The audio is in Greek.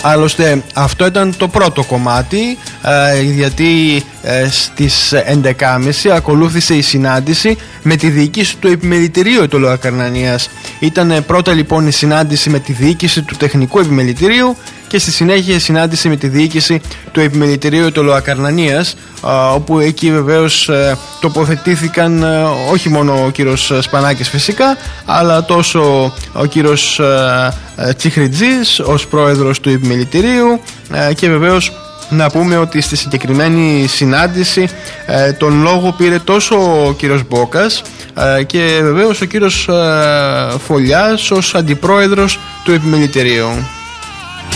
Άλλωστε αυτό ήταν το πρώτο κομμάτι, γιατί στις 11.30 ακολούθησε η συνάντηση με τη διοίκηση του Επιμελητηρίου Αιτωλοακαρνανίας. Ήταν πρώτα λοιπόν η συνάντηση με τη διοίκηση του Τεχνικού Επιμελητηρίου και στη συνέχεια η συνάντηση με τη διοίκηση του Επιμελητηρίου Αιτωλοακαρνανίας, όπου εκεί βεβαίως τοποθετήθηκαν όχι μόνο ο κύριος Σπανάκης φυσικά, αλλά τόσο ο κύριος Τσιχριτζής ως πρόεδρος του Επιμελητηρίου, και βεβαίως να πούμε ότι στη συγκεκριμένη συνάντηση τον λόγο πήρε τόσο ο κύριος Μπόκας και βεβαίως ο κύριος Φωλιάς ως αντιπρόεδρος του Επιμελητηρίου.